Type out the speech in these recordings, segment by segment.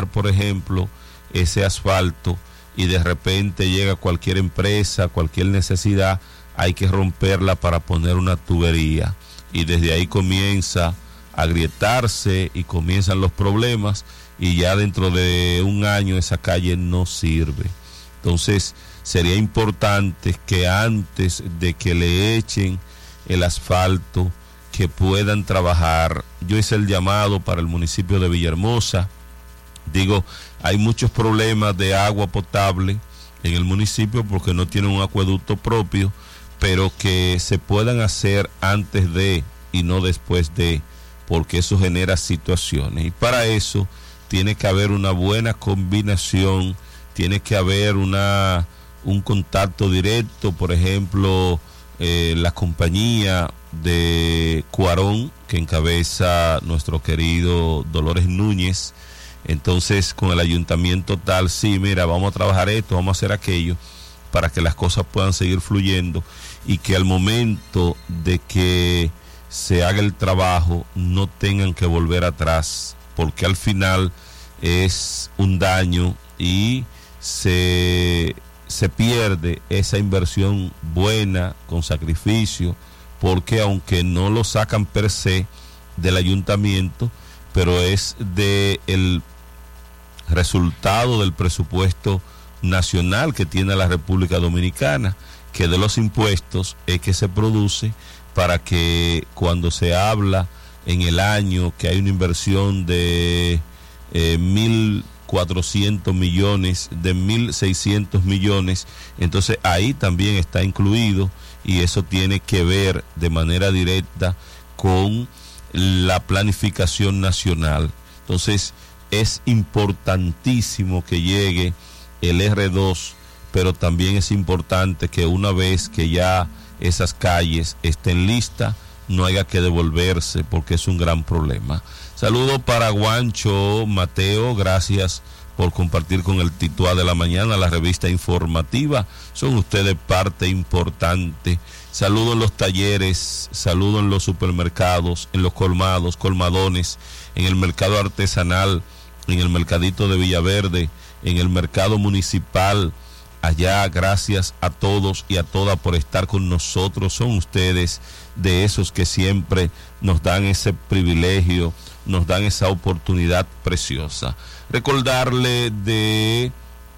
por ejemplo, ese asfalto y de repente llega cualquier empresa, cualquier necesidad, hay que romperla para poner una tubería y desde ahí comienza a agrietarse y comienzan los problemas y ya dentro de un año esa calle no sirve. Entonces sería importante que antes de que le echen el asfalto, que puedan trabajar. Yo hice el llamado para el municipio de Villahermosa. Digo, hay muchos problemas de agua potable en el municipio porque no tienen un acueducto propio, pero que se puedan hacer antes de y no después de, porque eso genera situaciones. Y para eso tiene que haber una buena combinación, tiene que haber un contacto directo, por ejemplo, la compañía de Cuarón, que encabeza nuestro querido Dolores Núñez. Entonces con el ayuntamiento tal, sí, mira, vamos a trabajar esto, vamos a hacer aquello, para que las cosas puedan seguir fluyendo y que al momento de que se haga el trabajo no tengan que volver atrás, porque al final es un daño y se pierde esa inversión buena con sacrificio, porque aunque no lo sacan per se del ayuntamiento, pero es de el resultado del presupuesto nacional que tiene la República Dominicana, que de los impuestos es que se produce, para que cuando se habla en el año que hay una inversión de 1.400 millones, de 1.600 millones, entonces ahí también está incluido, y eso tiene que ver de manera directa con la planificación nacional. Entonces es importantísimo que llegue el R2, pero también es importante que una vez que ya esas calles estén listas, no haya que devolverse, porque es un gran problema. Saludo para Guancho Mateo, gracias por compartir con el Tituá de la Mañana, la revista informativa. Son ustedes parte importante. Saludo en los talleres, saludo en los supermercados, en los colmados, colmadones, en el mercado artesanal, en el mercadito de Villaverde, en el mercado municipal. Allá, gracias a todos y a todas por estar con nosotros. Son ustedes de esos que siempre nos dan ese privilegio, nos dan esa oportunidad preciosa. Recordarle de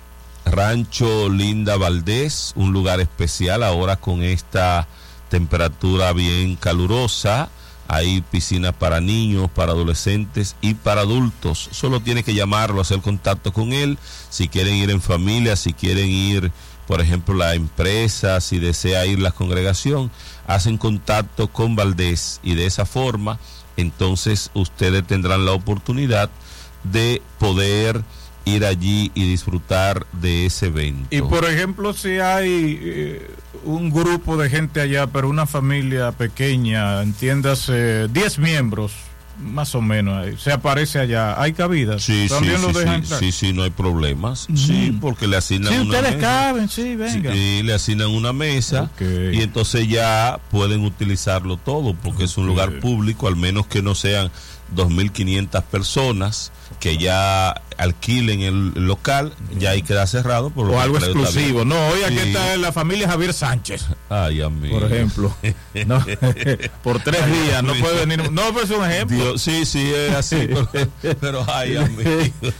Rancho Linda Valdés, un lugar especial ahora con esta temperatura bien calurosa. Hay piscinas para niños, para adolescentes y para adultos. Solo tiene que llamarlo, hacer contacto con él. Si quieren ir en familia, si quieren ir, por ejemplo, la empresa, si desea ir la congregación, hacen contacto con Valdés y de esa forma, entonces ustedes tendrán la oportunidad de poder ir allí y disfrutar de ese evento. Y por ejemplo, si hay un grupo de gente allá, pero una familia pequeña, entiéndase 10 miembros, más o menos, se aparece allá, ¿hay cabida? Sí, ¿también lo dejan entrar? Sí, no hay problemas. Sí, porque le asignan una mesa. Sí, ustedes caben, sí, venga. Sí, le asignan una mesa, y entonces ya pueden utilizarlo todo, porque es un lugar público, al menos que no sean 2.500 personas que ya alquilen el local, ya ahí queda cerrado. Por lo o algo exclusivo. No, hoy aquí está la familia Javier Sánchez. Ay, amigo. Por ejemplo. No, por 3 días, no puede venir. No, pues es un ejemplo. Dios, sí, es así. Pero ay, amigo.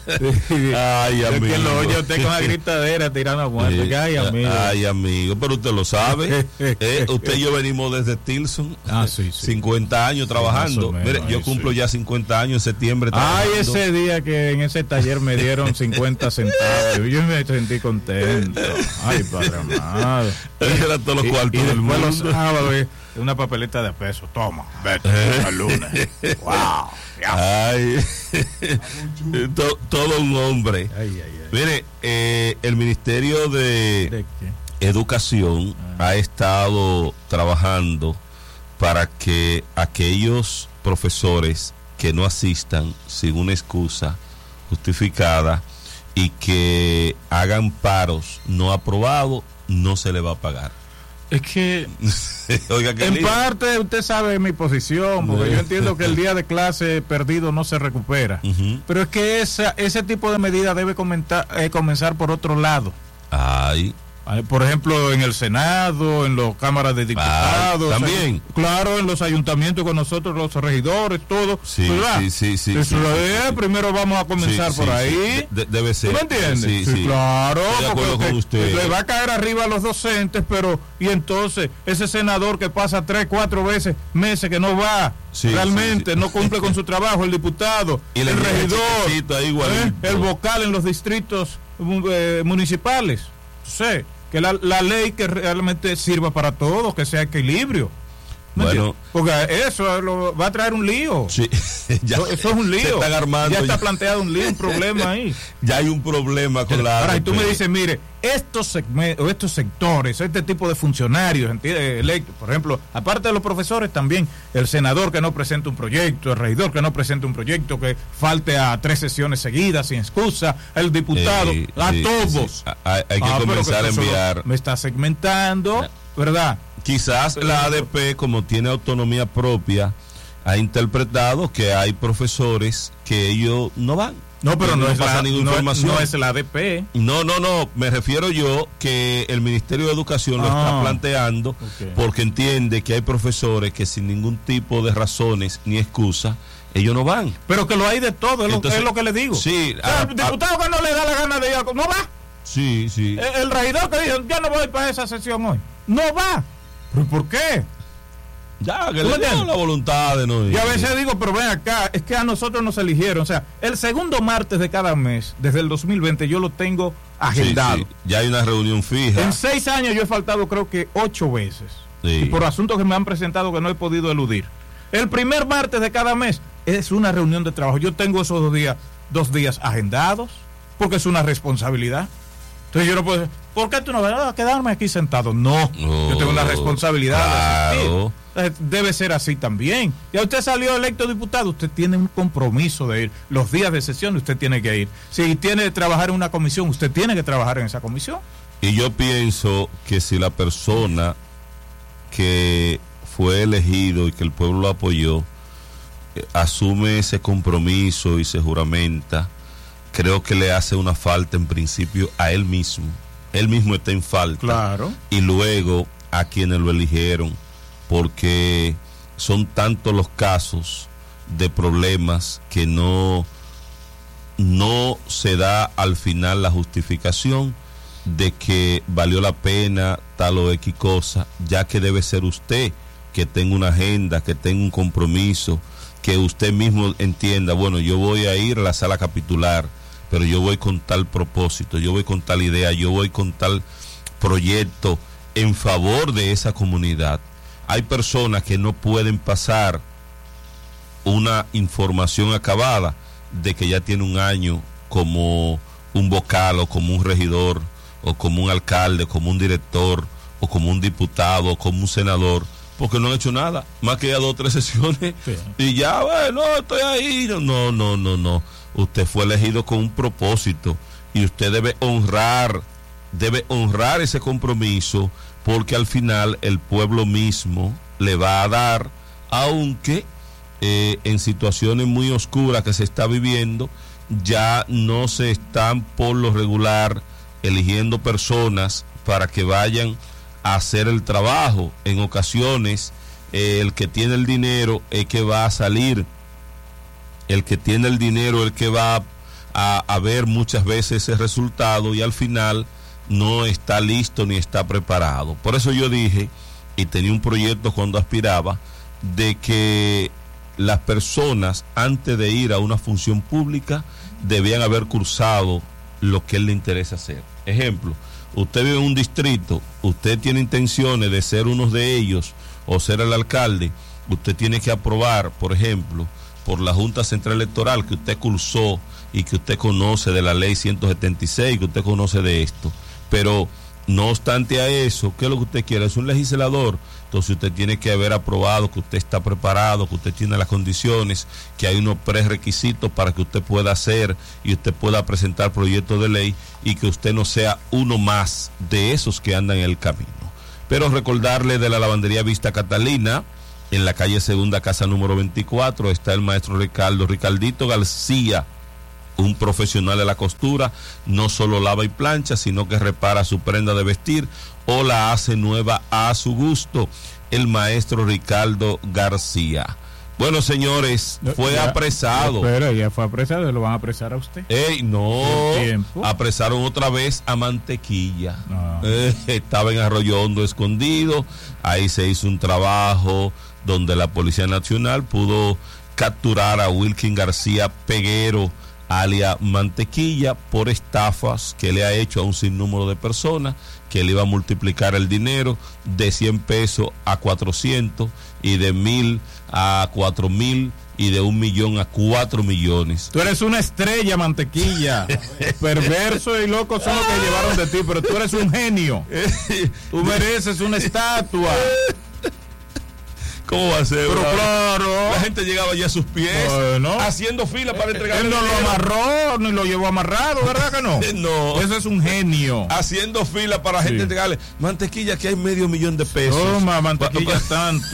Ay, amigo. Es que lo oye usted con la gritadera tirando a muerte. Sí. Ay, amigo. Ay, amigo. Pero usted lo sabe. Usted y yo venimos desde Tilson. 50 años trabajando. Mire, yo cumplo ya 50 años en septiembre. Ay, ese día que en ese taller me dieron 50 centavos. Yo me sentí contento. Ay, padre amado. Era todos los cuartos del mundo. Los sábados, una papeleta de peso. Toma, vete al lunes. Wow. Ay. Todo un hombre. Mire, el Ministerio de Educación ha estado trabajando para que aquellos profesores que no asistan sin una excusa justificada y que hagan paros no aprobados, no se le va a pagar. Es que, Oiga, en lío. parte, usted sabe mi posición, porque yo entiendo que el día de clase perdido no se recupera. Pero es que ese tipo de medida debe comenzar por otro lado. Ay. Por ejemplo, en el Senado, en las cámaras de diputados. También. Claro, en los ayuntamientos con nosotros, los regidores, todo. Sí, ¿verdad? sí. Eso es, primero vamos a comenzar por ahí. Debe ser. ¿Tú me entiendes? Sí. Claro. Estoy de acuerdo con usted. Le va a caer arriba a los docentes, pero y entonces ese senador que pasa 3, 4 meses que no va, realmente no cumple con su trabajo, el diputado, y el regidor, ahí el vocal en los distritos municipales. Sé que la ley que realmente sirva para todos, que sea equilibrio. Bueno, porque eso va a traer un lío. Sí, eso es un lío. Se están armando, ya está planteado un lío, un problema ahí. Ya hay un problema con la. Ahora, y tú me dices, mire, estos sectores, este tipo de funcionarios electos, por ejemplo, aparte de los profesores, también el senador que no presenta un proyecto, el regidor que no presenta un proyecto, que falte a 3 sesiones seguidas sin excusa, el diputado, a todos. Hay que comenzar a enviar. Me está segmentando, ¿verdad? Quizás la ADP, como tiene autonomía propia, ha interpretado que hay profesores que ellos no van. No, pero no pasa ninguna información. No es la ADP. No, me refiero yo que el Ministerio de Educación lo está planteando porque entiende que hay profesores que sin ningún tipo de razones ni excusa, ellos no van. Pero que lo hay de todo, es lo que le digo. Sí. O sea, el diputado que no le da la gana de ir, no va. Sí. El regidor que dijo, yo no voy para esa sesión hoy, no va. ¿Pero por qué? Ya, que le den la voluntad de no ir. Y a veces digo, pero ven acá, es que a nosotros nos eligieron. O sea, el segundo martes de cada mes, desde el 2020, yo lo tengo agendado. Sí. Ya hay una reunión fija. En 6 años yo he faltado creo que 8 veces. Sí. Y por asuntos que me han presentado que no he podido eludir. El primer martes de cada mes es una reunión de trabajo. Yo tengo esos 2 días agendados, porque es una responsabilidad. Entonces yo no puedo decir, ¿por qué tú no vas a quedarme aquí sentado? No, yo tengo una responsabilidad. Claro. Debe ser así también. Ya usted salió electo diputado, usted tiene un compromiso de ir. Los días de sesión usted tiene que ir. Si tiene que trabajar en una comisión, usted tiene que trabajar en esa comisión. Y yo pienso que si la persona que fue elegido y que el pueblo lo apoyó asume ese compromiso y se juramenta, creo que le hace una falta en principio a él mismo. Él mismo está en falta. Claro. Y luego a quienes lo eligieron, porque son tantos los casos de problemas que no se da al final la justificación de que valió la pena tal o X cosa, ya que debe ser usted que tenga una agenda, que tenga un compromiso, que usted mismo entienda, bueno, yo voy a ir a la sala capitular, pero yo voy con tal propósito, yo voy con tal idea, yo voy con tal proyecto en favor de esa comunidad. Hay personas que no pueden pasar una información acabada de que ya tiene un año como un vocal o como un regidor o como un alcalde, como un director o como un diputado o como un senador, porque no han hecho nada, más que ya 2 o 3 sesiones y ya, bueno, estoy ahí. No. Usted fue elegido con un propósito y usted debe honrar ese compromiso, porque al final el pueblo mismo le va a dar, aunque en situaciones muy oscuras que se está viviendo, ya no se están por lo regular eligiendo personas para que vayan a hacer el trabajo. En ocasiones el que tiene el dinero es que va a salir, el que tiene el dinero es el que va a ver muchas veces ese resultado y al final no está listo ni está preparado. Por eso yo dije, y tenía un proyecto cuando aspiraba, de que las personas antes de ir a una función pública debían haber cursado lo que a él le interesa hacer. Ejemplo, usted vive en un distrito, usted tiene intenciones de ser uno de ellos o ser el alcalde, usted tiene que aprobar, por ejemplo, por la Junta Central Electoral, que usted cursó y que usted conoce de la ley 176, que usted conoce de esto. Pero no obstante a eso, ¿qué es lo que usted quiere? Es un legislador. Entonces usted tiene que haber aprobado que usted está preparado, que usted tiene las condiciones, que hay unos prerequisitos para que usted pueda hacer y usted pueda presentar proyectos de ley, y que usted no sea uno más de esos que andan en el camino. Pero recordarle de la lavandería Vista Catalina, en la calle Segunda, casa número 24, está el maestro Ricardito García, un profesional de la costura. No solo lava y plancha, sino que repara su prenda de vestir o la hace nueva a su gusto. El maestro Ricardo García. Bueno, señores, fue apresado. Pero ya fue apresado, y lo van a apresar a usted. No, apresaron otra vez a Mantequilla. No. Estaba en Arroyo Hondo escondido. Ahí se hizo un trabajo donde la Policía Nacional pudo capturar a Wilkin García Peguero, alias Mantequilla, por estafas que le ha hecho a un sinnúmero de personas, que le iba a multiplicar el dinero de 100 pesos a 400 y de 1,000 a 4,000 y de 1,000,000 a 4 millones. Tú eres una estrella, Mantequilla. Perverso y loco son los que llevaron de ti, pero tú eres un genio. Tú mereces una estatua. ¿Cómo va a ser? Pero claro. La gente llegaba ya a sus pies, haciendo fila para entregar. Él no lo amarró, ni lo llevó amarrado, ¿verdad que no? No. Eso es un genio. Haciendo fila para la gente entregarle. Mantequilla, que hay $500,000 pesos. Toma, Mantequilla, tanto.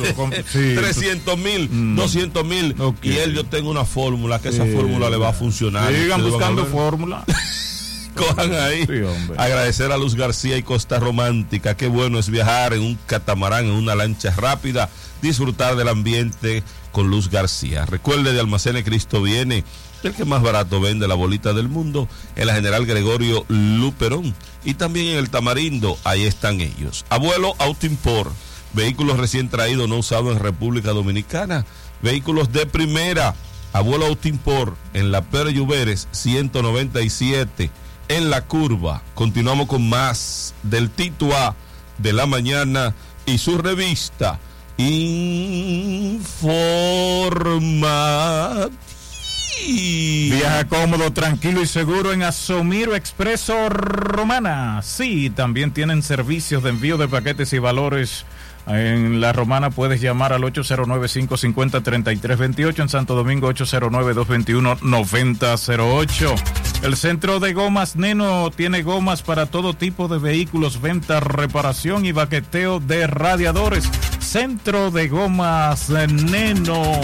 300,000, 200,000. Okay. Y yo tengo una fórmula, que esa fórmula le va a funcionar. Sigan buscando fórmula. Cojan ahí. Sí, agradecer a Luz García y Costa Romántica. Qué bueno es viajar en un catamarán, en una lancha rápida, disfrutar del ambiente con Luz García. Recuerde, de Almacenes Cristo Viene, el que más barato vende la bolita del mundo, en la General Gregorio Luperón, y también en el Tamarindo. Ahí están ellos. Abuelo Autoimport, vehículos recién traídos, no usados en República Dominicana, vehículos de primera. Abuelo Autoimport, en la Pérez Lluveres 197, en La Curva. Continuamos con más del Tito A de la mañana y su revista Informativa. Viaja cómodo, tranquilo y seguro en Asomiro Expreso Romana. Sí, también tienen servicios de envío de paquetes y valores. En La Romana puedes llamar al 809-550-3328, en Santo Domingo 809-221-9008. El Centro de Gomas Neno tiene gomas para todo tipo de vehículos, venta, reparación y baqueteo de radiadores. Centro de Gomas Neno.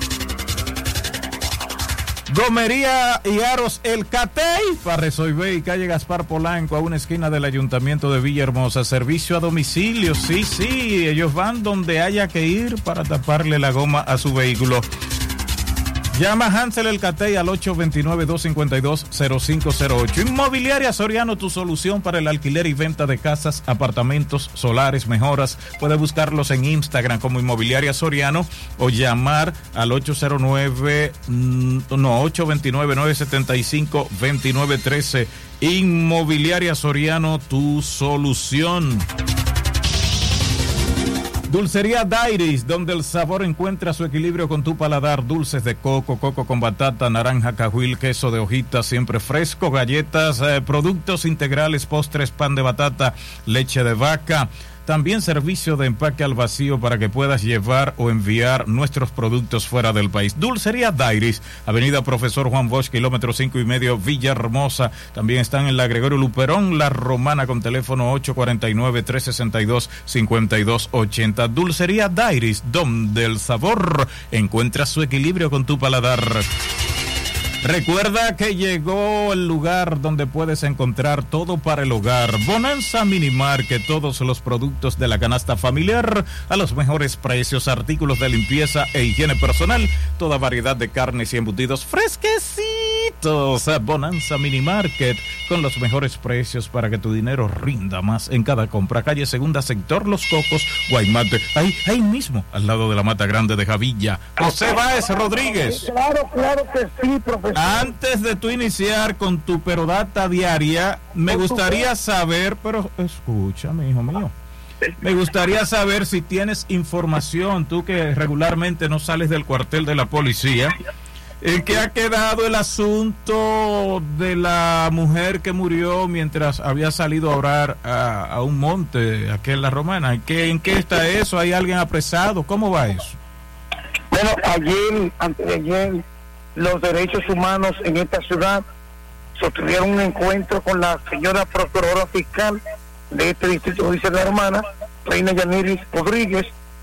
Gomería y Aros El Catey, Parresoibé y calle Gaspar Polanco, a una esquina del Ayuntamiento de Villahermosa. Servicio a domicilio, sí, ellos van donde haya que ir para taparle la goma a su vehículo. Llama a Hansel El Catey al 829-252-0508. Inmobiliaria Soriano, tu solución para el alquiler y venta de casas, apartamentos, solares, mejoras. Puedes buscarlos en Instagram como Inmobiliaria Soriano o llamar al 829-975-2913. Inmobiliaria Soriano, tu solución. Dulcería Dairis, donde el sabor encuentra su equilibrio con tu paladar. Dulces de coco, coco con batata, naranja, cajuil, queso de hojita siempre fresco, galletas, productos integrales, postres, pan de batata, leche de vaca. También servicio de empaque al vacío para que puedas llevar o enviar nuestros productos fuera del país. Dulcería Dairis, Avenida Profesor Juan Bosch, kilómetro 5,5, Villahermosa. También están en la Gregorio Luperón, La Romana, con teléfono 849-362-5280. Dulcería Dairis, donde el sabor encuentra su equilibrio con tu paladar. Recuerda que llegó el lugar donde puedes encontrar todo para el hogar. Bonanza Mini Market, todos los productos de la canasta familiar a los mejores precios, artículos de limpieza e higiene personal, toda variedad de carnes y embutidos fresquecitos. Bonanza Mini Market, con los mejores precios para que tu dinero rinda más en cada compra. Calle Segunda, sector Los Cocos, Guaymate, ahí mismo, al lado de la Mata Grande de Javilla. José Báez Rodríguez. Claro que sí, profesor. Antes de tú iniciar con tu perodata diaria, me gustaría saber, pero escúchame, hijo mío, me gustaría saber si tienes información, tú que regularmente no sales del cuartel de la policía, ¿en qué ha quedado el asunto de la mujer que murió mientras había salido a orar a un monte aquí en La Romana? ¿En qué está eso? ¿Hay alguien apresado? ¿Cómo va eso? Bueno, antes de ayer, los derechos humanos en esta ciudad sostuvieron un encuentro con la señora procuradora fiscal de este distrito judicial de La Romana, Reina Yaniris Rodríguez,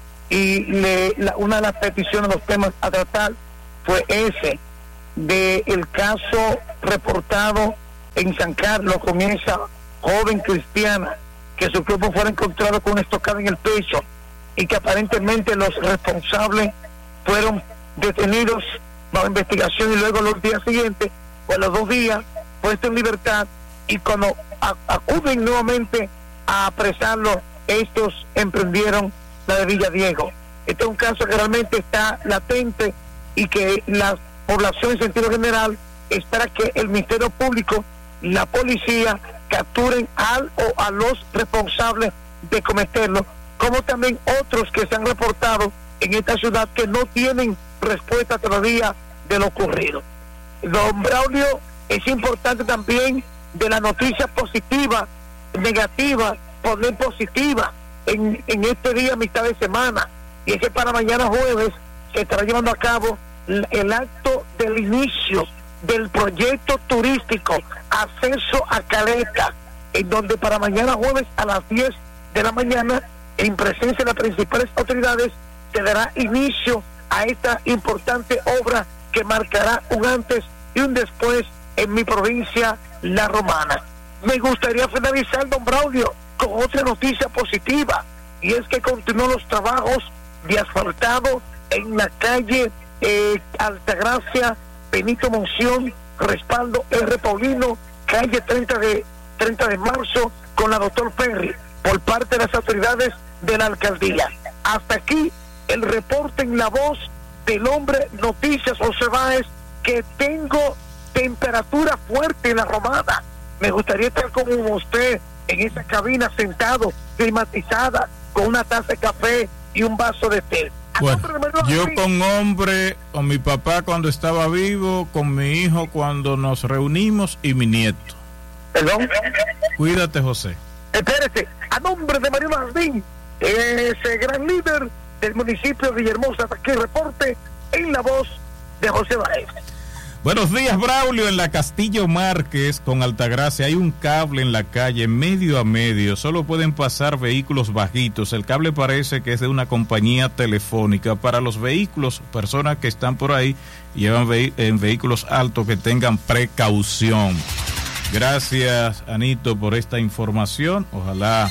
y una de las peticiones, los temas a tratar fue ese, de el caso reportado en San Carlos con esa joven cristiana que su cuerpo fuera encontrado con una estocada en el pecho y que aparentemente los responsables fueron detenidos bajo investigación y luego los días siguientes, o los 2 días, puestos en libertad, y cuando acuden nuevamente a apresarlos, estos emprendieron la de Villa Diego. Este es un caso que realmente está latente y que la población en sentido general espera que el Ministerio Público, la policía, capturen a los responsables de cometerlo, como también otros que se han reportado en esta ciudad que no tienen respuesta todavía de lo ocurrido. Don Braulio, es importante también de la noticia positiva, negativa, poner positiva en este día, mitad de semana, y es que para mañana jueves se estará llevando a cabo el acto del inicio del proyecto turístico Acceso a Caleta, en donde para mañana jueves a las 10 de la mañana, en presencia de las principales autoridades, se dará inicio a esta importante obra que marcará un antes y un después en mi provincia, La Romana. Me gustaría finalizar, don Braulio, con otra noticia positiva, y es que continúan los trabajos de asfaltado en la calle Altagracia, Benito Monción, respaldo R. Paulino, calle 30 de marzo, con la doctor Perry, por parte de las autoridades de la alcaldía. Hasta aquí el reporte en la voz del hombre Noticias José Báez, que tengo temperatura fuerte en La Romana. Me gustaría estar como usted en esa cabina sentado, climatizada, con una taza de café y un vaso de té. Bueno, yo con mi papá cuando estaba vivo, con mi hijo cuando nos reunimos y mi nieto. ¿Perdón? Cuídate, José. Espérese, a nombre de Mario Jardín, ese gran líder del municipio de Villahermosa, hasta aquí el reporte en la voz de José Báez. Buenos días, Braulio. En la Castillo Márquez con Altagracia hay un cable en la calle medio a medio, solo pueden pasar vehículos bajitos. El cable parece que es de una compañía telefónica. Para los vehículos, personas que están por ahí llevan en vehículos altos, que tengan precaución. Gracias, Anito, por esta información. Ojalá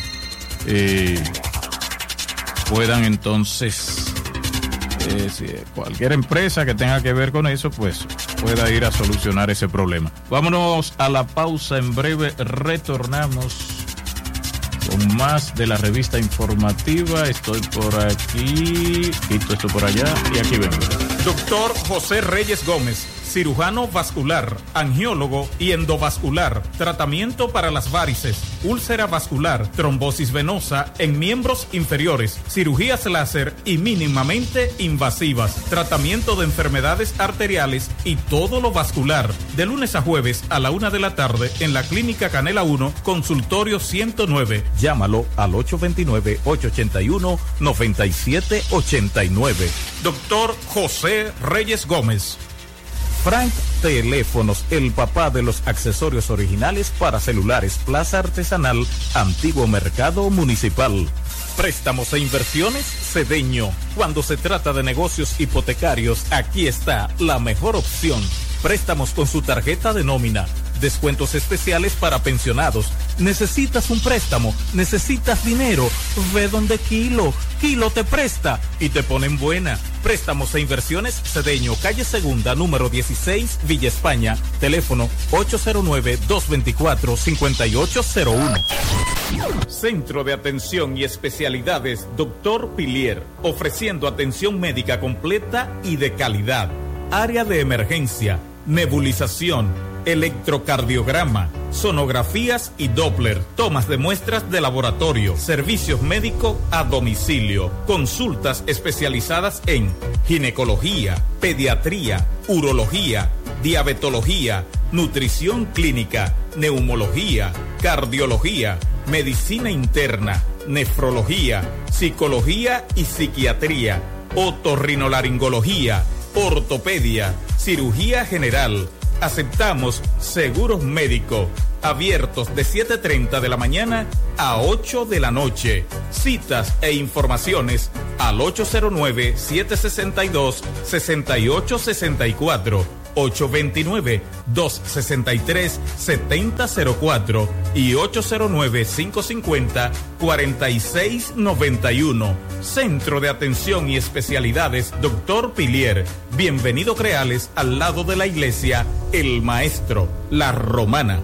puedan entonces, si cualquier empresa que tenga que ver con eso, pues pueda ir a solucionar ese problema. Vámonos a la pausa. En breve retornamos con más de la revista informativa. Estoy por aquí, quito esto por allá y aquí vengo. Doctor José Reyes Gómez, cirujano vascular, angiólogo y endovascular, tratamiento para las varices, úlcera vascular, trombosis venosa en miembros inferiores, cirugías láser y mínimamente invasivas, tratamiento de enfermedades arteriales y todo lo vascular. De lunes a jueves a la 1 de la tarde en la Clínica Canela 1, consultorio 109. Llámalo al 829-881-9789. Doctor José Reyes Gómez. Frank Teléfonos, el papá de los accesorios originales para celulares, Plaza Artesanal, Antiguo Mercado Municipal. Préstamos e inversiones, Cedeño. Cuando se trata de negocios hipotecarios, aquí está la mejor opción. Préstamos con su tarjeta de nómina. Descuentos especiales para pensionados. ¿Necesitas un préstamo? ¿Necesitas dinero? Ve donde Kilo te presta y te ponen buena. Préstamos e inversiones, Cedeño, calle Segunda, número 16, Villa España. Teléfono 809-224-5801. Centro de Atención y Especialidades Dr. Pilier, ofreciendo atención médica completa y de calidad. Área de emergencia, nebulización, electrocardiograma, sonografías y Doppler, tomas de muestras de laboratorio, servicios médicos a domicilio, consultas especializadas en ginecología, pediatría, urología, diabetología, nutrición clínica, neumología, cardiología, medicina interna, nefrología, psicología y psiquiatría, otorrinolaringología, ortopedia, cirugía general. Aceptamos seguros médicos. abiertos de 7:30 de la mañana a 8 de la noche. Citas e informaciones al 809-762-6864, 829-263-7004 y 809-550-4691. Centro de Atención y Especialidades Dr. Pilier. Bienvenido Creales, al lado de la iglesia El Maestro, La Romana.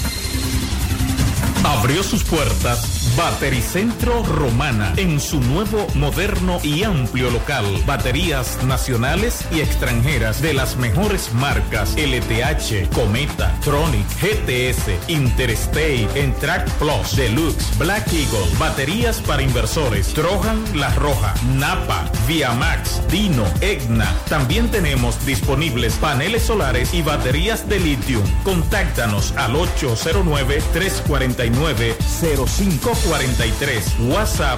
Abrió sus puertas Batericentro Romana en su nuevo, moderno y amplio local. Baterías nacionales y extranjeras de las mejores marcas: LTH, Cometa, Tronic, GTS, Interstate, Entrac Plus, Deluxe, Black Eagle. Baterías para inversores: Trojan, La Roja, Napa, Viamax, Dino, Egna. También tenemos disponibles paneles solares y baterías de litio. Contáctanos al 809-349-0543, WhatsApp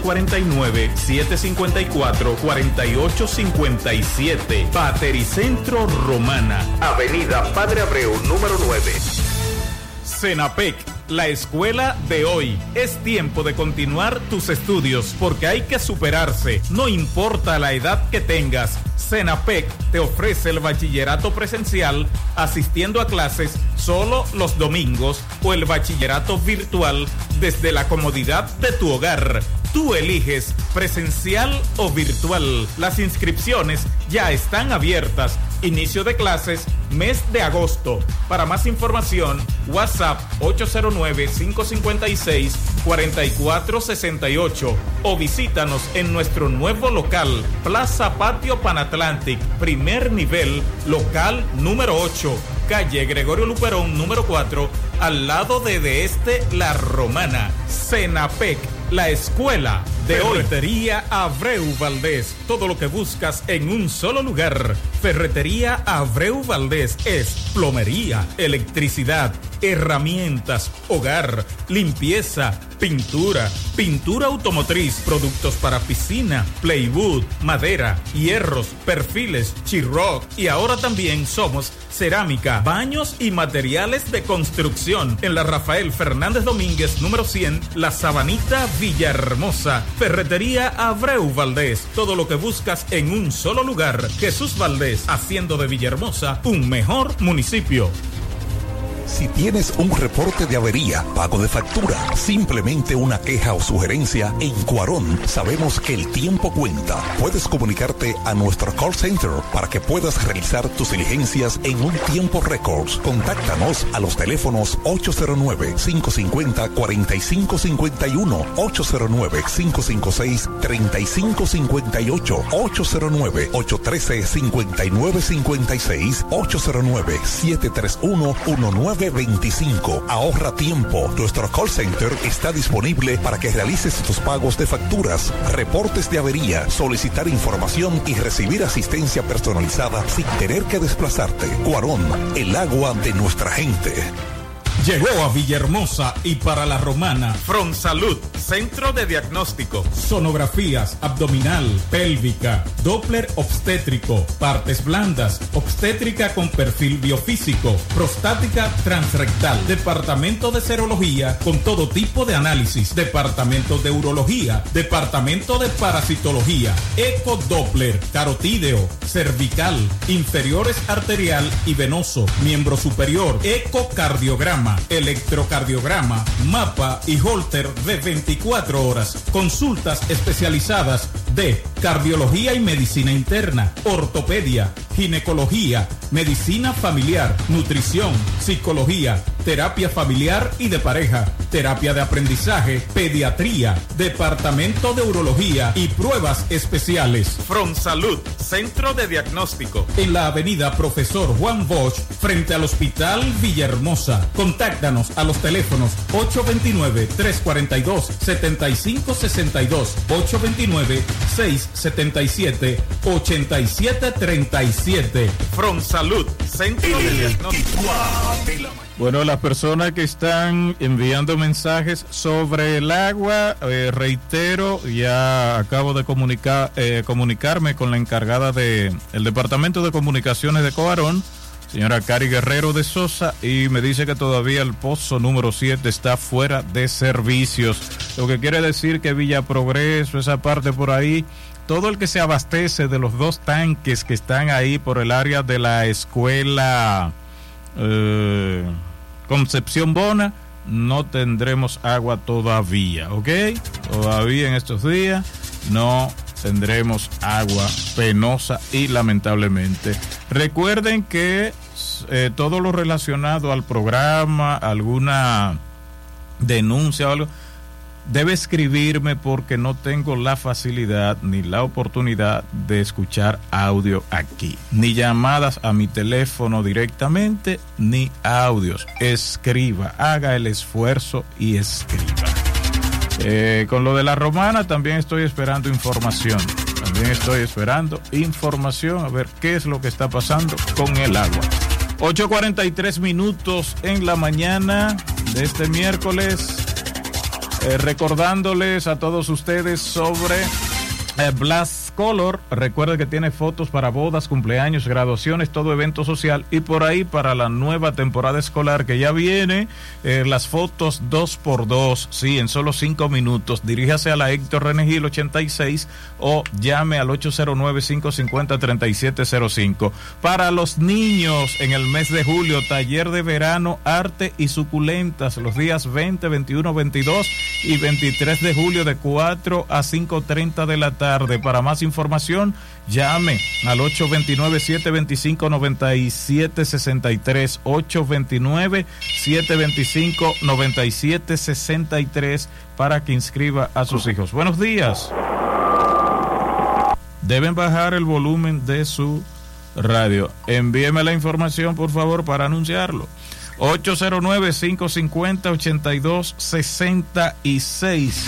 849-754-4857. Batericentro Romana, Avenida Padre Abreu, número 9. Senapec, la escuela de hoy. Es tiempo de continuar tus estudios porque hay que superarse, no importa la edad que tengas. Senapec te ofrece el bachillerato presencial asistiendo a clases solo los domingos o el bachillerato virtual desde la comodidad de tu hogar. Tú eliges presencial o virtual. Las inscripciones ya están abiertas. Inicio de clases, mes de agosto. Para más información, WhatsApp 809-556-4468 o visítanos en nuestro nuevo local, Plaza Patio Panatlantic, primer nivel, local número 8, calle Gregorio Luperón, número 4, al lado de Este La Romana. Senapec, la escuela de hoy. Ferretería Abreu Valdés. Todo lo que buscas en un solo lugar. Ferretería Abreu Valdés es plomería, electricidad, herramientas, hogar, limpieza, pintura, pintura automotriz, productos para piscina, plywood, madera, hierros, perfiles, Chiroc, y ahora también somos cerámica, baños y materiales de construcción. En la Rafael Fernández Domínguez, número 100, La Sabanita, Villahermosa. Ferretería Abreu Valdés. Todo lo que buscas en un solo lugar. Jesús Valdés, haciendo de Villahermosa un mejor municipio. Si tienes un reporte de avería, pago de factura, simplemente una queja o sugerencia, en Cuarón sabemos que el tiempo cuenta. Puedes comunicarte a nuestro call center para que puedas realizar tus diligencias en un tiempo récord. Contáctanos a los teléfonos 809-550-4551, 809-556-3558, 809-813-5956, 809-731-1925. Ahorra tiempo. Nuestro call center está disponible para que realices tus pagos de facturas, reportes de avería, solicitar información y recibir asistencia personalizada sin tener que desplazarte. Cuarón, el agua de nuestra gente. Llegó a Villahermosa y para La Romana Fronsalud, centro de diagnóstico, sonografías abdominal, pélvica, Doppler obstétrico, partes blandas, obstétrica con perfil biofísico, prostática transrectal, departamento de serología con todo tipo de análisis, departamento de urología, departamento de parasitología, eco Doppler, carotídeo, cervical, inferiores arterial y venoso, miembro superior, ecocardiograma, electrocardiograma, mapa y holter de 24 horas. Consultas especializadas de cardiología y medicina interna, ortopedia, ginecología, medicina familiar, nutrición, psicología, terapia familiar y de pareja, terapia de aprendizaje, pediatría, departamento de urología y pruebas especiales. Fronsalud, centro de diagnóstico, en la avenida Profesor Juan Bosch, frente al Hospital Villahermosa. Contáctanos a los teléfonos 829-342-7562, 829-677-8737. Fronsalud, centro de diagnóstico. Bueno, las personas que están enviando mensajes sobre el agua, reitero, ya acabo de comunicarme con la encargada del Departamento de Comunicaciones de Coarón señora Cari Guerrero de Sosa, y me dice que todavía el pozo número 7 está fuera de servicios, lo que quiere decir que Villa Progreso, esa parte por ahí, todo el que se abastece de los 2 tanques que están ahí por el área de la escuela Concepción Bona, no tendremos agua todavía, ¿ok? Todavía en estos días no tendremos agua, penosa y lamentablemente. Recuerden que todo lo relacionado al programa, alguna denuncia o algo, debe escribirme porque no tengo la facilidad ni la oportunidad de escuchar audio aquí, ni llamadas a mi teléfono directamente, ni audios. Escriba, haga el esfuerzo y escriba. Con lo de la Romana también estoy esperando información. A ver qué es lo que está pasando con el agua. 8:43 minutos en la mañana de este miércoles. Recordándoles a todos ustedes sobre Blast Color. Recuerden que tiene fotos para bodas, cumpleaños, graduaciones, todo evento social, y por ahí para la nueva temporada escolar que ya viene, las fotos 2x2, sí, en solo 5 minutos. Diríjase a la Héctor Renegil 86 o llame al 809-550-3705. Para los niños, en el mes de julio, taller de verano, arte y suculentas, los días 20, 21, 22 y 23 de julio de 4 a 5:30 de la tarde. Para más información, llame al 829-725-9763, 829-725-9763 para que inscriba a sus hijos. Buenos días. Deben bajar el volumen de su radio. Envíeme la información, por favor, para anunciarlo. 809-550-8266.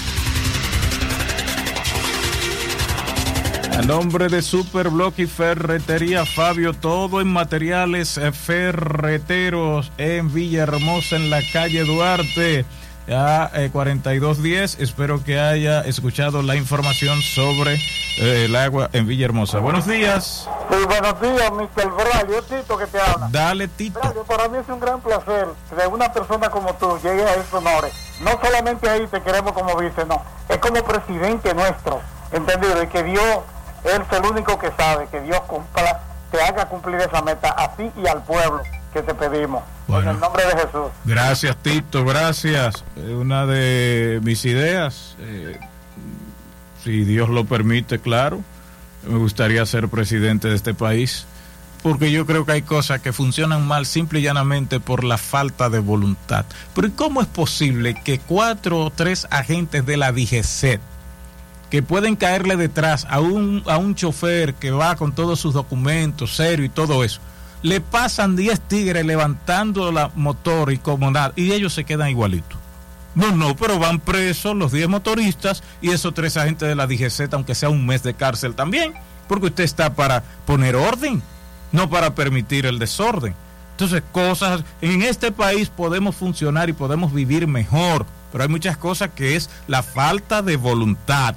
A nombre de Superblock y Ferretería Fabio, todo en materiales ferreteros en Villahermosa, en la calle Duarte, a 4210. Espero que haya escuchado la información sobre el agua en Villahermosa. Buenos días. Sí, buenos días, Mr. Braulio, Tito que te habla. Dale, Tito. Braulio, para mí es un gran placer que una persona como tú llegue a estos honores. No solamente ahí te queremos como vice, no, es como presidente nuestro, ¿entendido? Y que Dios es el único que sabe, que Dios cumpla, te haga cumplir esa meta a ti y al pueblo que te pedimos. Bueno, en el nombre de Jesús. Gracias, Tito, gracias. Una de mis ideas, si Dios lo permite, claro, me gustaría ser presidente de este país, porque yo creo que hay cosas que funcionan mal simple y llanamente por la falta de voluntad. Pero ¿cómo es posible que 4 o 3 agentes de la DGCET, que pueden caerle detrás a un chofer que va con todos sus documentos, serio y todo eso, le pasan 10 tigres levantando la motor y como nada, y ellos se quedan igualitos? No, pero van presos los 10 motoristas y esos 3 agentes de la DGCET, aunque sea un mes de cárcel también, porque usted está para poner orden, no para permitir el desorden. Entonces, cosas, en este país podemos funcionar y podemos vivir mejor, pero hay muchas cosas que es la falta de voluntad.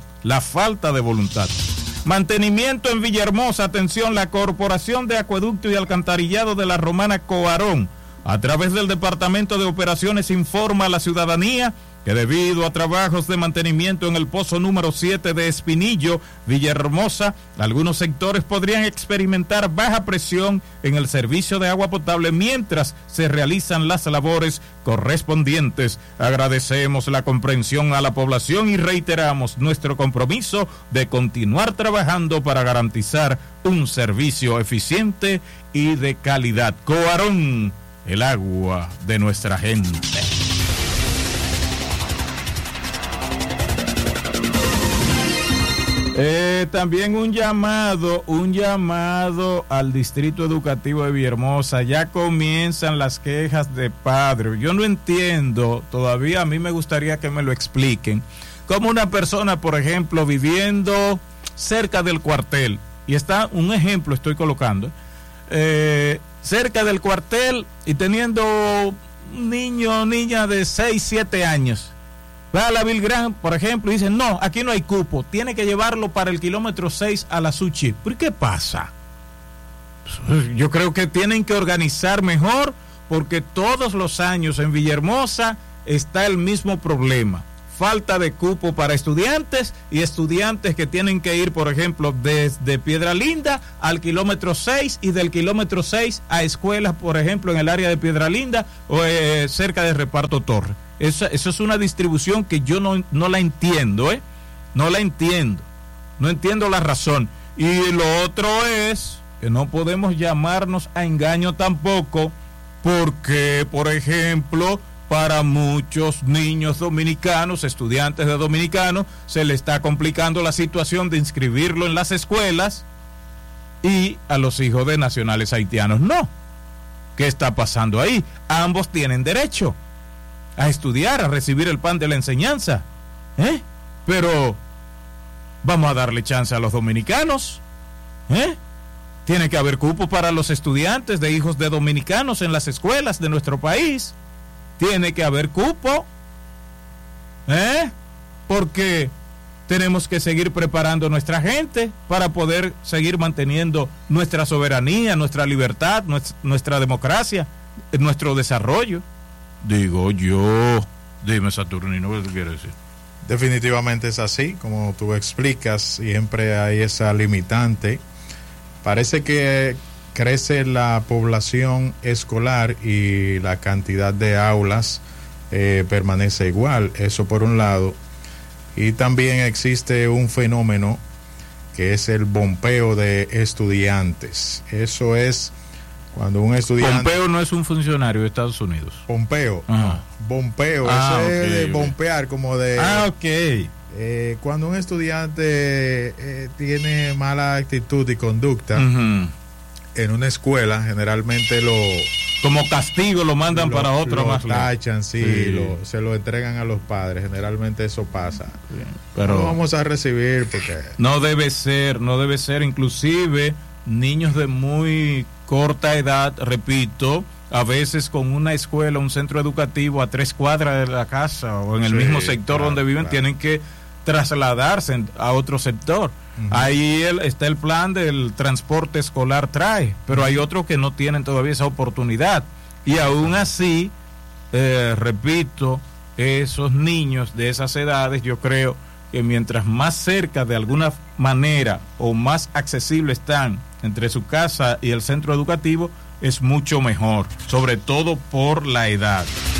Mantenimiento en Villahermosa, atención, la Corporación de Acueducto y Alcantarillado de la Romana Coarón, a través del Departamento de Operaciones, informa a la ciudadanía que debido a trabajos de mantenimiento en el pozo número 7 de Espinillo, Villahermosa, algunos sectores podrían experimentar baja presión en el servicio de agua potable mientras se realizan las labores correspondientes. Agradecemos la comprensión a la población y reiteramos nuestro compromiso de continuar trabajando para garantizar un servicio eficiente y de calidad. Coarón, el agua de nuestra gente. También un llamado al Distrito Educativo de Villahermosa. Ya comienzan las quejas de padres. Yo no entiendo, todavía a mí me gustaría que me lo expliquen. Como una persona, por ejemplo, viviendo cerca del cuartel, y está un ejemplo, estoy colocando, cerca del cuartel y teniendo un niño o niña de 6, 7 años. Va a la Vilgrán, por ejemplo, y dicen, no, aquí no hay cupo, tiene que llevarlo para el kilómetro 6 a la Suchi. ¿Pero qué pasa? Yo creo que tienen que organizar mejor, porque todos los años en Villahermosa está el mismo problema: falta de cupo para estudiantes, y estudiantes que tienen que ir, por ejemplo, desde Piedra Linda al kilómetro 6 y del kilómetro 6 a escuelas, por ejemplo, en el área de Piedra Linda o cerca de Reparto Torre. Eso es una distribución que yo no la entiendo, no la entiendo, no entiendo la razón. Y lo otro es que no podemos llamarnos a engaño tampoco, porque, por ejemplo, para muchos niños dominicanos, estudiantes de dominicanos, se le está complicando la situación de inscribirlo en las escuelas, y a los hijos de nacionales haitianos no. ¿Qué está pasando ahí? Ambos tienen derecho a estudiar, a recibir el pan de la enseñanza, pero vamos a darle chance a los dominicanos. Tiene que haber cupo para los estudiantes de hijos de dominicanos en las escuelas de nuestro país. Tiene que haber cupo, porque tenemos que seguir preparando nuestra gente para poder seguir manteniendo nuestra soberanía, nuestra libertad, nuestra democracia, nuestro desarrollo. Digo yo. Dime, Saturnino, ¿qué tú quieres decir? Definitivamente es así, como tú explicas, siempre hay esa limitante. Parece que crece la población escolar y la cantidad de aulas permanece igual, eso por un lado. Y también existe un fenómeno que es el bombeo de estudiantes. Eso es cuando un estudiante... Pompeo no es un funcionario de Estados Unidos. Pompeo. Ajá. Bombeo, eso es de bompear, como de... cuando un estudiante tiene mala actitud y conducta en una escuela, generalmente como castigo lo mandan para otra más. Lo tachan, se lo entregan a los padres. Generalmente eso pasa. Bien, pero no vamos a recibir porque... No debe ser. Inclusive niños de muy corta edad, repito, a veces con una escuela, un centro educativo a 3 cuadras de la casa o en el mismo sector donde viven, tienen que trasladarse a otro sector. Ahí está el plan del transporte escolar TRAE, pero hay otros que no tienen todavía esa oportunidad, y aún así, repito, esos niños de esas edades, yo creo que mientras más cerca de alguna manera o más accesible están entre su casa y el centro educativo, es mucho mejor, sobre todo por la edad.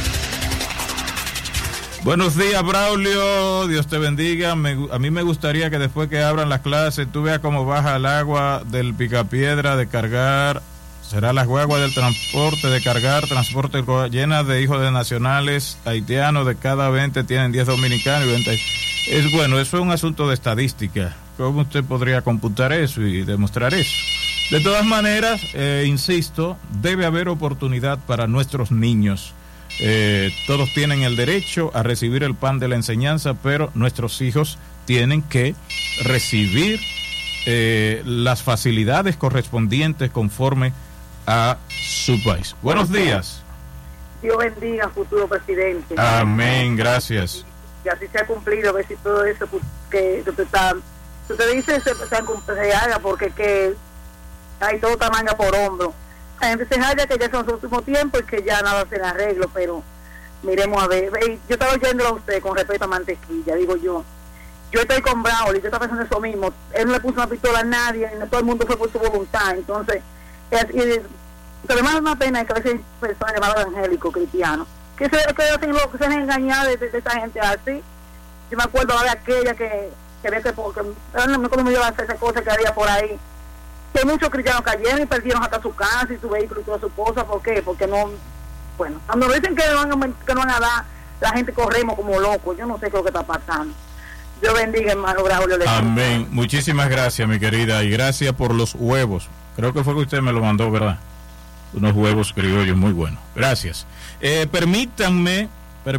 Buenos días, Braulio, Dios te bendiga. A mí me gustaría que después que abran las clases tú veas cómo baja el agua del Picapiedra de cargar, será las guaguas del transporte de cargar, transporte llenas de hijos de nacionales haitianos, de cada 20 tienen 10 dominicanos y 20. Es bueno, eso es un asunto de estadística. ¿Cómo usted podría computar eso y demostrar eso? De todas maneras, insisto, debe haber oportunidad para nuestros niños. Todos tienen el derecho a recibir el pan de la enseñanza, pero nuestros hijos tienen que recibir las facilidades correspondientes conforme a su país. Buenos días. Dios bendiga, futuro presidente. Amén, gracias. Que así se ha cumplido, a ver si todo eso que usted dice se haga, porque que hay todo manga por hombro. La gente se halla que ya son los últimos tiempos y que ya nada se le arreglo, pero miremos a ver. Yo estaba oyéndolo a usted con respecto a Mantequilla, digo yo estoy con Braulio, yo estaba pensando eso mismo. Él no le puso una pistola a nadie, no todo el mundo fue por su voluntad. Entonces, además es una pena que a veces hay personas llamadas evangélicos, cristianos, que se han engañado de esa gente así. Yo me acuerdo de aquella que había que, porque no como me iba a hacer esa cosa que había por ahí, que muchos cristianos cayeron y perdieron hasta su casa y su vehículo y todas sus cosas. ¿Por qué? Porque no, bueno, cuando dicen que no van a dar, la gente corremos como locos. Yo no sé qué es lo que está pasando. Dios bendiga, hermano Braulio. Amén. Muchísimas gracias, mi querida, y gracias por los huevos. Creo que fue que usted me lo mandó, ¿verdad? Unos huevos criollos muy buenos. Gracias. Permítanme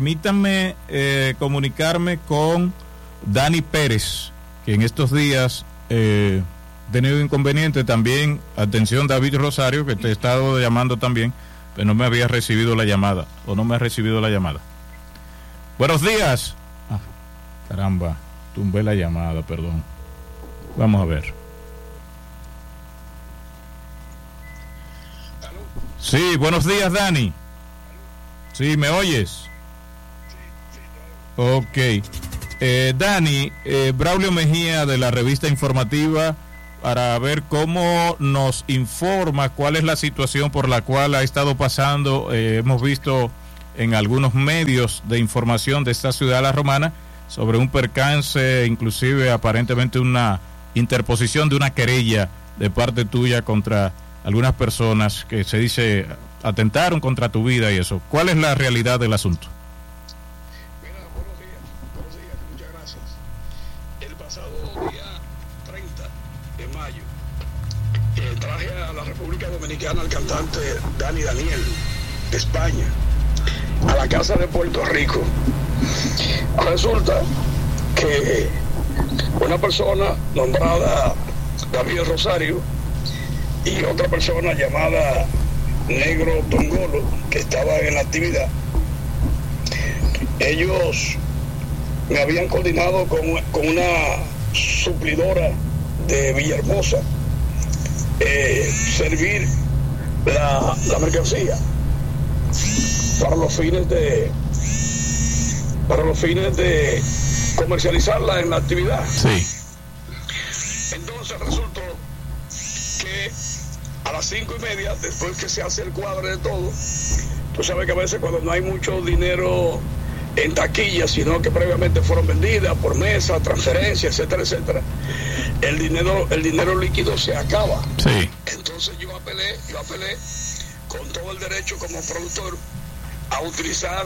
comunicarme con Dani Pérez, que en estos días tenido inconveniente. También, atención, David Rosario, que te he estado llamando también, pero no me había recibido la llamada, o no me ha recibido la llamada. Buenos días. Caramba, tumbé la llamada, perdón. Vamos a ver. Sí, buenos días, Dani. Sí, ¿me oyes? Ok. Dani, Braulio Mejía de la revista informativa, para ver cómo nos informa cuál es la situación por la cual ha estado pasando. Hemos visto en algunos medios de información de esta ciudad de La Romana sobre un percance, inclusive aparentemente una interposición de una querella de parte tuya contra algunas personas que se dice atentaron contra tu vida y eso. ¿Cuál es la realidad del asunto? Mira, buenos días, muchas gracias. El pasado día 30 de mayo traje a la República Dominicana al cantante Dani Daniel de España a la casa de Puerto Rico. Resulta que una persona nombrada David Rosario y otra persona llamada Negro Tongolo, que estaban en la actividad, ellos me habían coordinado con una suplidora de Villahermosa servir la mercancía para los fines de comercializarla en la actividad. Sí. Entonces resultó que a las 5:30, después que se hace el cuadro de todo, tú sabes que a veces cuando no hay mucho dinero en taquilla, sino que previamente fueron vendidas por mesa, transferencia, etcétera, etcétera, el dinero líquido se acaba. Sí. Entonces yo apelé con todo el derecho como productor a utilizar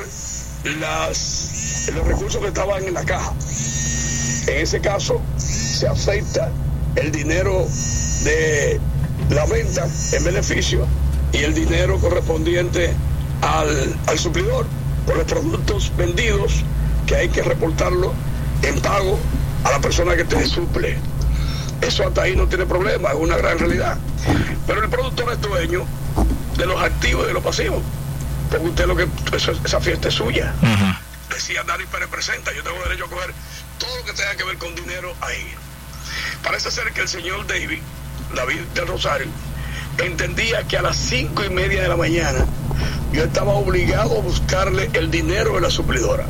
los recursos que estaban en la caja. En ese caso se afecta el dinero de la venta en beneficio y el dinero correspondiente al suplidor por los productos vendidos, que hay que reportarlo en pago a la persona que te suple. Eso hasta ahí no tiene problema, es una gran realidad. Pero el productor es dueño de los activos y de los pasivos, porque usted esa fiesta es suya. Uh-huh. Decía Dani Pérez presenta, yo tengo derecho a coger todo lo que tenga que ver con dinero ahí. Parece ser que el señor David del Rosario entendía que a las 5:30 de la mañana yo estaba obligado a buscarle el dinero de la suplidora,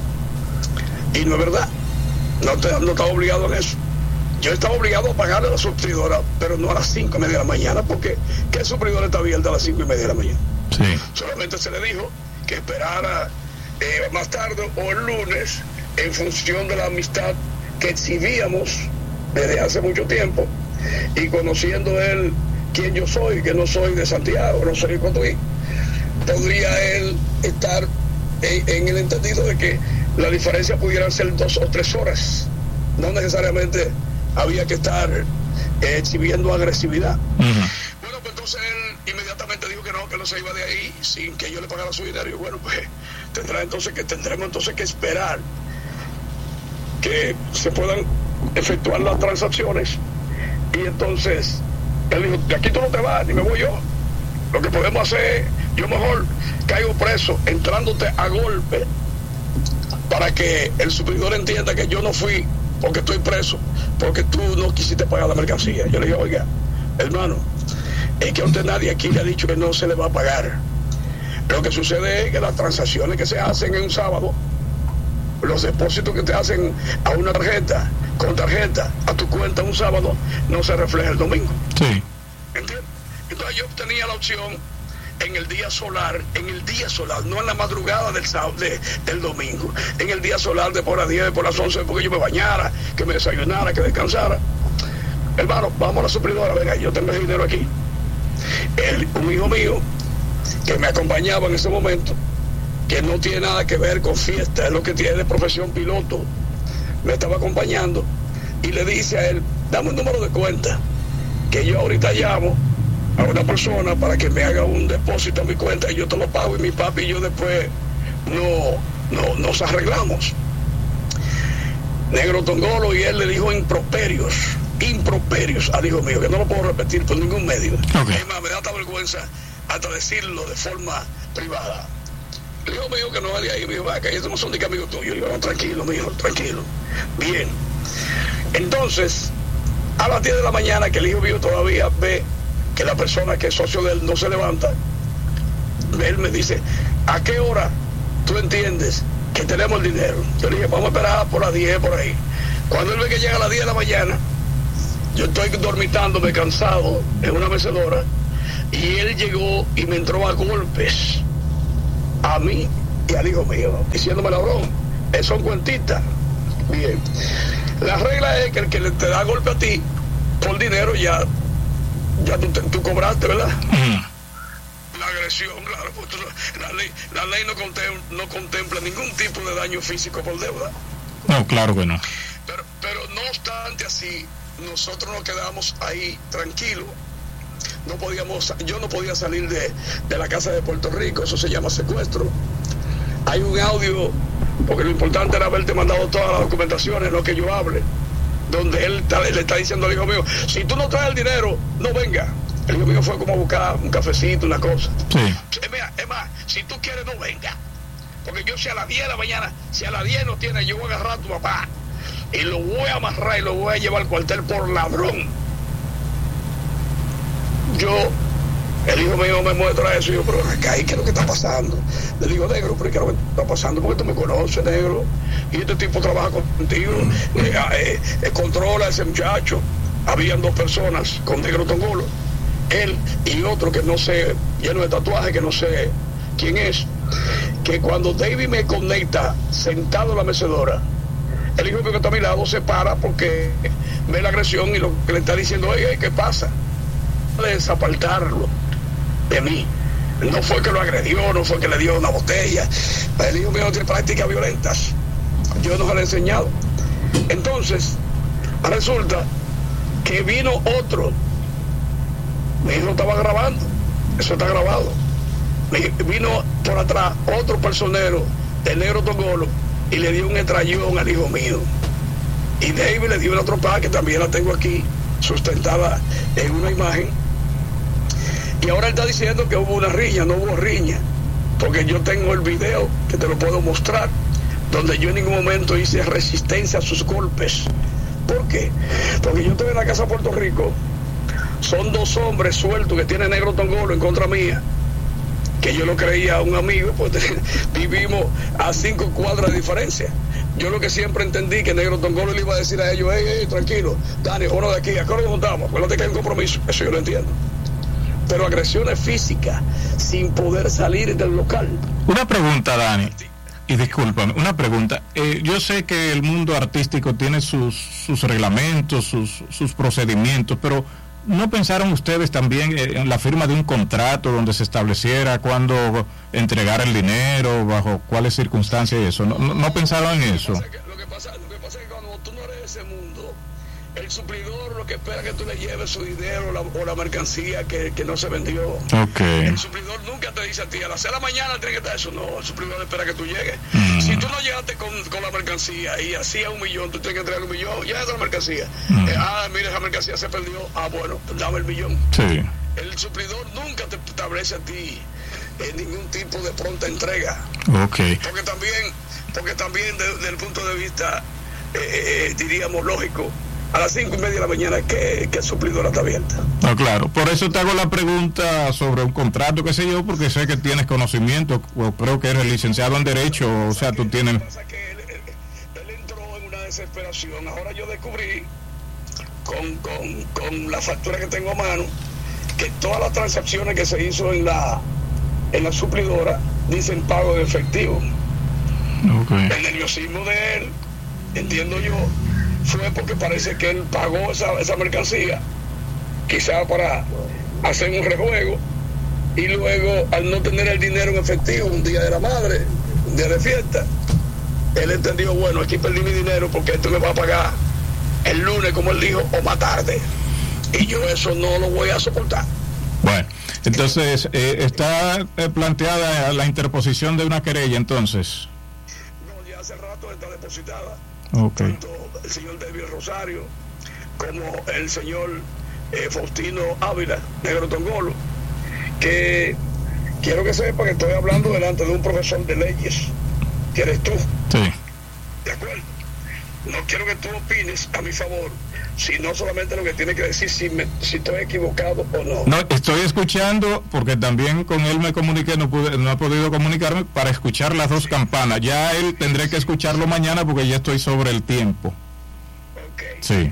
y no es verdad. No estaba obligado en eso. Yo estaba obligado a pagarle a la suplidora, pero no a las 5:30 de la mañana, porque ¿qué suplidora está abierta a las 5:30 de la mañana? Sí. Solamente se le dijo que esperara más tarde o el lunes, en función de la amistad que exhibíamos desde hace mucho tiempo, y conociendo él quién yo soy, que no soy de Santiago, no soy de Cotuí, podría él estar en el entendido de que la diferencia pudiera ser 2 o 3 horas. No necesariamente había que estar exhibiendo agresividad. Uh-huh. Bueno, pues entonces él inmediatamente dijo que no se iba de ahí sin que yo le pagara su dinero. Y bueno, pues tendremos entonces que esperar que se puedan efectuar las transacciones. Y entonces él dijo: de aquí tú no te vas, ni me voy yo. Lo que podemos hacer, yo mejor caigo preso entrándote a golpe, para que el suplidor entienda que yo no fui porque estoy preso, porque tú no quisiste pagar la mercancía. Yo le dije: oiga, hermano, es que a usted nadie aquí le ha dicho que no se le va a pagar. Lo que sucede es que las transacciones que se hacen en un sábado, los depósitos que te hacen a una tarjeta, con tarjeta, a tu cuenta un sábado, no se refleja el domingo. Sí. ¿Entiendes? Entonces yo tenía la opción en el día solar, no en la madrugada del domingo, en el día solar de por las 10, por las 11, porque yo me bañara, que me desayunara, que descansara. Hermano, vamos a la suplidora, venga, yo tengo el dinero aquí. Un hijo mío que me acompañaba en ese momento, que no tiene nada que ver con fiesta, es lo que tiene de profesión piloto, me estaba acompañando, y le dice a él: dame un número de cuenta, que yo ahorita llamo a una persona para que me haga un depósito a mi cuenta y yo te lo pago, y mi papi y yo después nos arreglamos. Negro Tongolo y él le dijo improperios al hijo mío, que no lo puedo repetir por ningún medio. Okay. Es más, me da esta vergüenza hasta decirlo de forma privada. El hijo mío, que no es de ahí, me dijo: que ellos no son ni amigos tuyos. Y yo: no, tranquilo, mijo, tranquilo. Bien. Entonces, a las 10 de la mañana, que el hijo mío todavía ve que la persona que es socio de él no se levanta, él me dice, ¿a qué hora tú entiendes que tenemos el dinero? Yo le dije, vamos a esperar por las 10 por ahí. Cuando él ve que llega a las 10 de la mañana, yo estoy dormitándome cansado en una mecedora, y él llegó y me entró a golpes a mí y al hijo mío, diciéndome, ladrón, son cuentitas. Bien, la regla es que el que te da golpe a ti por dinero ya tú cobraste, ¿verdad? La agresión, claro, pues la ley no contempla ningún tipo de daño físico por deuda. No, claro que no. Pero no obstante así, nosotros nos quedamos ahí tranquilos. Yo no podía salir de la casa de Puerto Rico, eso se llama secuestro. Hay un audio, porque lo importante era haberte mandado todas las documentaciones, lo que yo hable, donde él le está diciendo al hijo mío, si tú no traes el dinero, no venga. El hijo mío fue como a buscar un cafecito, una cosa. Sí. Es más, si tú quieres, no venga. Porque yo si a las 10 de la mañana, si a las 10 no tiene, yo voy a agarrar a tu papá y lo voy a amarrar y lo voy a llevar al cuartel por ladrón. El hijo mío me muestra eso y yo, pero acá, ¿qué es lo que está pasando? Le digo, negro, pero ¿qué es lo que está pasando? Porque tú me conoces, negro, y este tipo trabaja contigo, controla a ese muchacho. Habían 2 personas con negro tongolo, él y otro que no sé, lleno de tatuaje, que no sé quién es, que cuando David me conecta sentado en la mecedora, el hijo mío que está a mi lado se para porque ve la agresión y lo que le está diciendo, oye, ¿qué pasa? Desapartarlo de mí. No fue que lo agredió, no fue que le dio una botella. El hijo mío tiene prácticas violentas, yo no se lo he enseñado. Entonces resulta que vino otro, mi hijo estaba grabando, eso está grabado, vino por atrás otro personero de negro tongolo y le dio un estrellón al hijo mío, y David le dio una trompada que también la tengo aquí sustentada en una imagen. Y ahora él está diciendo que hubo una riña. No hubo riña, porque yo tengo el video que te lo puedo mostrar, donde yo en ningún momento hice resistencia a sus golpes. ¿Por qué? Porque yo estoy en la casa de Puerto Rico, son 2 hombres sueltos que tienen negro tongolo en contra mía, que yo lo creía un amigo, pues vivimos a 5 cuadras de diferencia. Yo lo que siempre entendí que negro tongolo le iba a decir a ellos, hey, tranquilo, Dani, uno de aquí, ¿a qué hora nos juntamos? Acuérdate que hay un compromiso, eso yo lo entiendo. Pero agresiones físicas sin poder salir del local. Una pregunta, Dani, y discúlpame, una pregunta. Yo sé que el mundo artístico tiene sus reglamentos, sus procedimientos, pero ¿no pensaron ustedes también en la firma de un contrato donde se estableciera cuándo entregar el dinero, bajo cuáles circunstancias y eso? ¿No pensaron en eso? Lo que pasa es que cuando tú no eres de ese mundo, el suplidor lo que espera es que tú le lleves su dinero o la mercancía que no se vendió. Okay. El suplidor nunca te dice a ti, a las 6 de la mañana tiene que estar eso. No, el suplidor espera que tú llegues. Si tú no llegaste con la mercancía y hacía $1 millón, tú tienes que entregar $1 millón, ya está la mercancía. Mira, esa mercancía se perdió. Bueno, dame el $1 millón. Sí. El suplidor nunca te establece a ti ningún tipo de pronta entrega. Okay. Porque también desde el punto de vista, diríamos, lógico, a las 5:30 de la mañana que el suplidor está abierta. No, claro, por eso te hago la pregunta sobre un contrato, qué sé yo, porque sé que tienes conocimiento, o creo que eres licenciado en Derecho, o sea, tú tienes... Él entró en una desesperación. Ahora yo descubrí, con la factura que tengo a mano, que todas las transacciones que se hizo en la suplidora dicen pago de efectivo. Okay. El nerviosismo de él, entiendo yo, fue porque parece que él pagó esa mercancía, quizá para hacer un rejuego, y luego, al no tener el dinero en efectivo, un día de la madre, un día de fiesta, él entendió, bueno, aquí perdí mi dinero porque esto me va a pagar el lunes, como él dijo, o más tarde, y yo eso no lo voy a soportar. Bueno, entonces, ¿está planteada la interposición de una querella entonces? No, ya hace rato está depositada. Okay. Tanto el señor David Rosario como el señor Faustino Ávila, negro tongolo, que quiero que sepa que estoy hablando delante de un profesor de leyes, que eres tú. Sí. ¿De acuerdo? no quiero que tú opines a mi favor, sino solamente lo que tiene que decir si estoy equivocado o no. No, estoy escuchando porque también con él me comuniqué, no ha podido comunicarme para escuchar las dos campanas. Ya él tendré que escucharlo mañana porque ya estoy sobre el tiempo. Ok. Sí.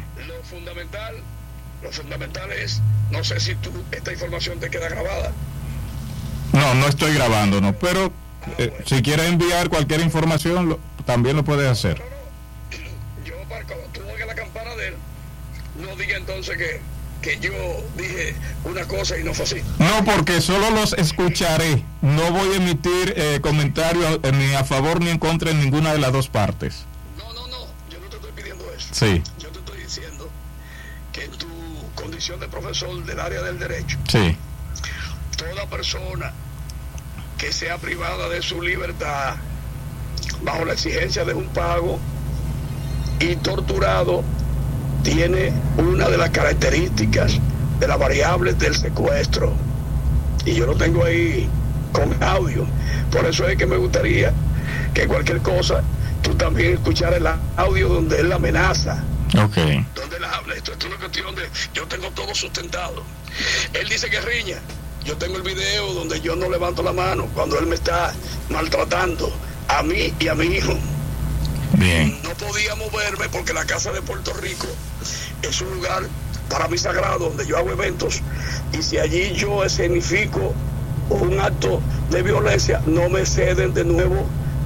Lo fundamental es, no sé si esta información te queda grabada. No estoy grabando, no, pero bueno. Si quieres enviar cualquier información, también lo puedes hacer. No. Yo, cuando tú oigas la campana de él, no diga entonces que yo dije una cosa y no fue así. No, porque solo los escucharé. No voy a emitir comentarios ni a favor ni en contra en ninguna de las dos partes. No, yo no te estoy pidiendo eso. Sí. Yo te estoy diciendo que en tu condición de profesor del área del derecho, sí, toda persona que sea privada de su libertad bajo la exigencia de un pago y torturado tiene una de las características de las variables del secuestro, y yo lo tengo ahí con audio. Por eso es que me gustaría que cualquier cosa tú también escucharas el audio donde él la amenaza. Okay. Donde él habla. Esto es una cuestión de, yo tengo todo sustentado. Él dice que riña. Yo tengo el video donde yo no levanto la mano cuando él me está maltratando a mí y a mi hijo. Bien. No podía moverme porque la Casa de Puerto Rico es un lugar para mí sagrado donde yo hago eventos, y si allí yo escenifico un acto de violencia, no me ceden de nuevo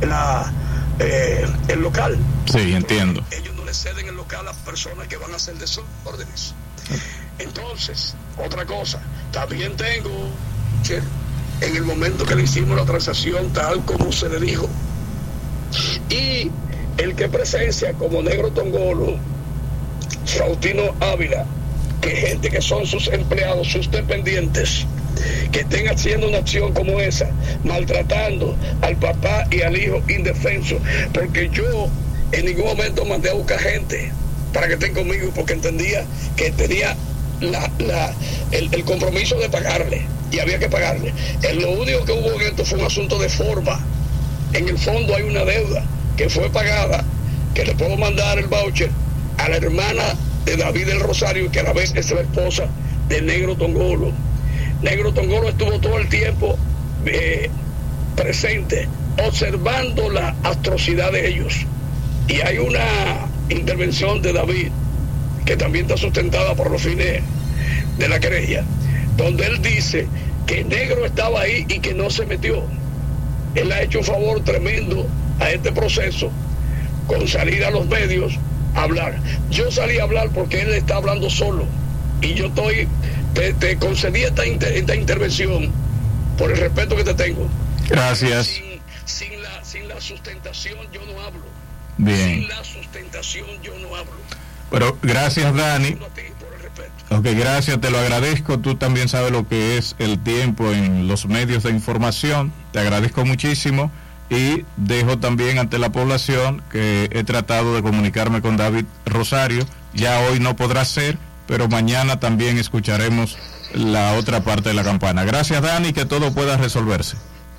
el local. Sí, entiendo. Ellos no le ceden el local a personas que van a hacer desórdenes. Entonces, otra cosa, también tengo que en el momento que le hicimos la transacción tal como se le dijo, y el que presencia como Negro Tongolo, Faustino Ávila, que gente que son sus empleados, sus dependientes, que estén haciendo una acción como esa, maltratando al papá y al hijo indefenso, porque yo en ningún momento mandé a buscar gente para que estén conmigo, porque entendía que tenía el compromiso de pagarle, y había que pagarle. Lo único que hubo en esto fue un asunto de forma. En el fondo hay una deuda que fue pagada, que le puedo mandar el voucher a la hermana de David del Rosario, que a la vez es la esposa de Negro Tongolo. Negro Tongolo estuvo todo el tiempo presente, observando la atrocidad de ellos. Y hay una intervención de David, que también está sustentada por los fines de la querella, donde él dice que Negro estaba ahí y que no se metió. Él ha hecho un favor tremendo a este proceso con salir a los medios a hablar. Yo salí a hablar porque él está hablando solo, y yo te concedí esta intervención por el respeto que te tengo. Gracias. Sin la sustentación yo no hablo. Bien. Sin la sustentación yo no hablo. Pero gracias, Dani. Ok, gracias, te lo agradezco. Tú también sabes lo que es el tiempo en los medios de información. Te agradezco muchísimo, y dejo también ante la población que he tratado de comunicarme con David Rosario. Ya hoy no podrá ser, pero mañana también escucharemos la otra parte de la campana. Gracias, Dani, que todo pueda resolverse.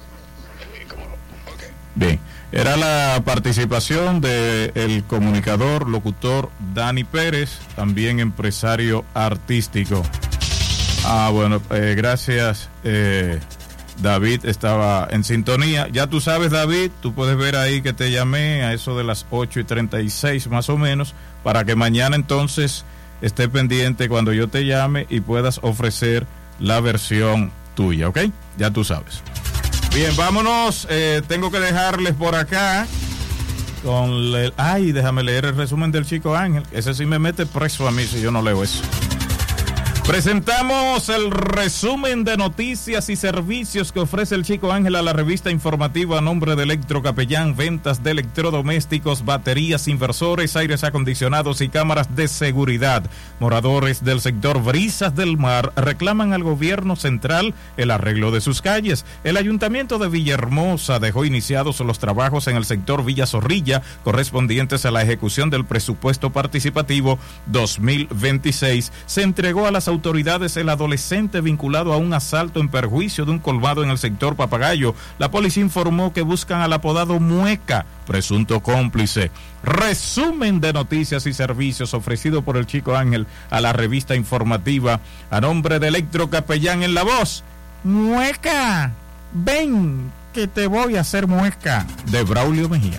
Bien, era la participación del comunicador, locutor Dani Pérez, también empresario artístico. Bueno, gracias. David estaba en sintonía. Ya tú sabes, David, tú puedes ver ahí que te llamé a eso de las 8:36 más o menos, para que mañana entonces esté pendiente cuando yo te llame y puedas ofrecer la versión tuya, ¿ok? Ya tú sabes. Bien, vámonos. Tengo que dejarles por acá con déjame leer el resumen del Chico Ángel. Ese sí me mete preso a mí si yo no leo eso. Presentamos el resumen de noticias y servicios que ofrece el Chico Ángel a la revista informativa a nombre de Electrocapellán, ventas de electrodomésticos, baterías, inversores, aires acondicionados y cámaras de seguridad. Moradores del sector Brisas del Mar reclaman al gobierno central el arreglo de sus calles. El ayuntamiento de Villahermosa dejó iniciados los trabajos en el sector Villa Zorrilla correspondientes a la ejecución del presupuesto participativo 2026. Se entregó a las autoridades el adolescente vinculado a un asalto en perjuicio de un colmado en el sector Papagayo. La policía informó que buscan al apodado Mueca, presunto cómplice. Resumen de noticias y servicios ofrecido por el Chico Ángel a la revista informativa a nombre de Electro Capellán en la voz. Mueca, ven que te voy a hacer mueca, de Braulio Mejía.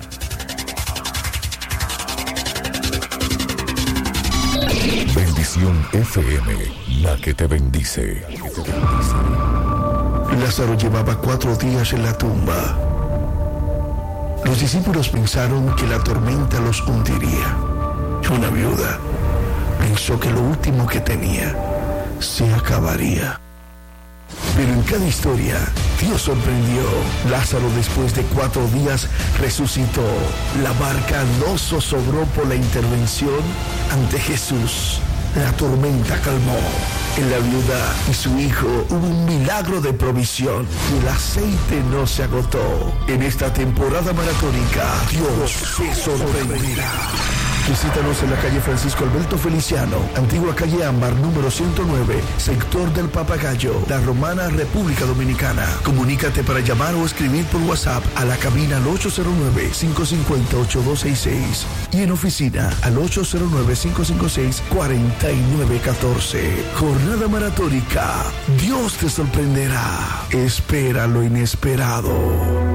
Bendición FM, la que te bendice. Lázaro llevaba 4 días en la tumba. Los discípulos pensaron que la tormenta los hundiría. Una viuda pensó que lo último que tenía se acabaría. Pero en cada historia, Dios sorprendió. Lázaro, después de 4 días, resucitó. La barca no zozobró por la intervención ante Jesús. La tormenta calmó. En la viuda y su hijo hubo un milagro de provisión. El aceite no se agotó. En esta temporada maratónica, Dios se sorprenderá. Visítanos en la calle Francisco Alberto Feliciano, antigua calle Ámbar, número 109, sector del Papagayo, La Romana, República Dominicana. Comunícate para llamar o escribir por WhatsApp a la cabina al 809-550-8266 y en oficina al 809-556-4914. Jornada maratónica. Dios te sorprenderá. Espera lo inesperado.